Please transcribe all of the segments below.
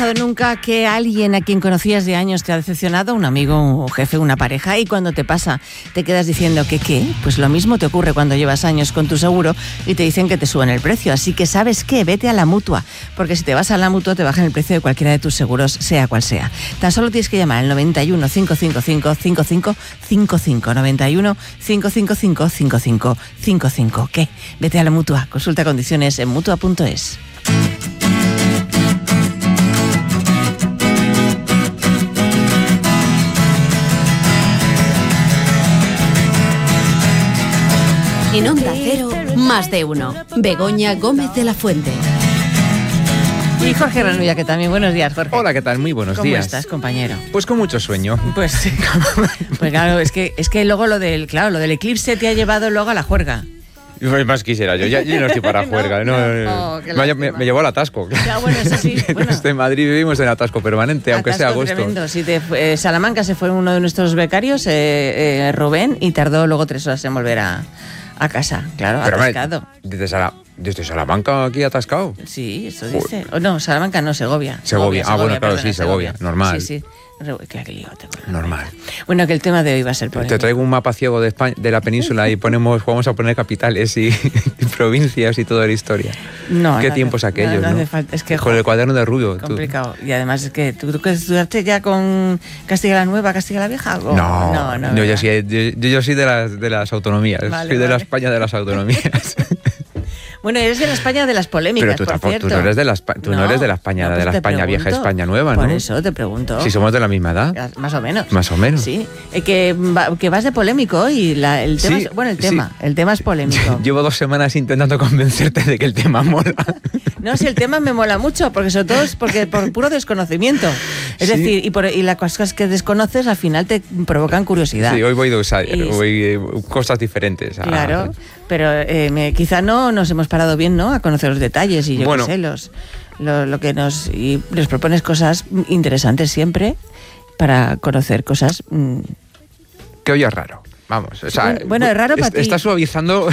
¿Nunca que alguien a quien conocías de años te ha decepcionado? Un amigo, un jefe, una pareja, y cuando te pasa te quedas diciendo que ¿qué? Pues lo mismo te ocurre cuando llevas años con tu seguro y te dicen que te suben el precio. Así que ¿sabes qué? Vete a la Mutua, porque si te vas a la Mutua te bajan el precio de cualquiera de tus seguros, sea cual sea. Tan solo tienes que llamar al 91 555 5555, 91 555 5555. ¿Qué? Vete a la Mutua. Consulta condiciones en Mutua.es. En Onda Cero, Más de Uno. Begoña Gómez de la Fuente. Y Jorge Renulla, que también. Buenos días, Jorge. Hola, ¿qué tal? Muy buenos días. ¿Cómo estás, compañero? Pues con mucho sueño. Pues claro, es que luego lo del eclipse te ha llevado luego a la juerga. Más quisiera yo no estoy para juerga. Me llevó al atasco. Ya, bueno, eso sí. Bueno. En Madrid vivimos en atasco permanente, aunque sea agosto. Tremendo. Sí, Salamanca se fue uno de nuestros becarios, Rubén, y tardó luego 3 horas en volver a casa. Claro, pero atascado. ¿Desde Salamanca aquí atascado? Sí, eso dice. No, Salamanca no, Segovia. Segovia, bueno, claro, sí, Segovia. Normal. Sí. Qué lío, normal. Bueno, que el tema de hoy va a ser polémico. Te traigo un mapa ciego de España, de la península, y vamos a poner capitales y provincias y toda la historia. No, qué tiempos aquellos, no hace falta. Es que, con el cuaderno de Rubio. Complicado. Y además es que ¿tú que estudiaste ya con Castilla la Nueva, Castilla la Vieja? No. Yo soy de las autonomías. Soy de la España de las autonomías. Bueno, eres de la España de las polémicas, pero por cierto. Tú no eres de la España, de la España Vieja, España Nueva, ¿no? Por eso te pregunto. Si somos de la misma edad. Más o menos. Más o menos. Sí. Que vas de polémico y el tema, sí, el tema es polémico. Llevo 2 semanas intentando convencerte de que el tema mola. No, si el tema me mola mucho, porque sobre todo es por puro desconocimiento. Es decir, y las cosas que desconoces al final te provocan curiosidad. Sí, hoy voy de outsider, voy cosas diferentes. Claro, pero quizá no nos hemos parado bien, ¿no? A conocer los detalles y yo qué sé, lo que nos propones cosas interesantes siempre para conocer cosas. Que hoy es raro. Vamos, es raro para ti. Está suavizando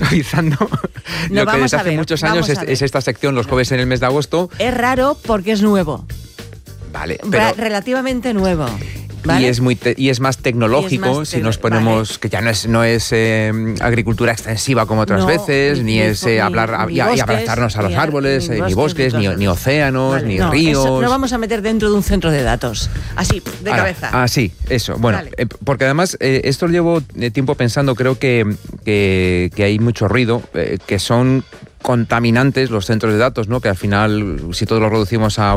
lo que desde hace muchos años es esta sección los jueves en el mes de agosto. Es raro porque es nuevo. Vale, pero relativamente nuevo. ¿Vale? Y es más tecnológico, si nos ponemos, que ya no es agricultura extensiva como otras veces, ni es hablar y abrazarnos a los árboles, ni bosques, ni océanos, ni ríos. Eso lo vamos a meter dentro de un centro de datos, así, de cabeza. Sí, eso. Bueno, porque además esto lo llevo tiempo pensando, creo que hay mucho ruido, que son contaminantes los centros de datos, ¿no? Que al final, si todos los reducimos a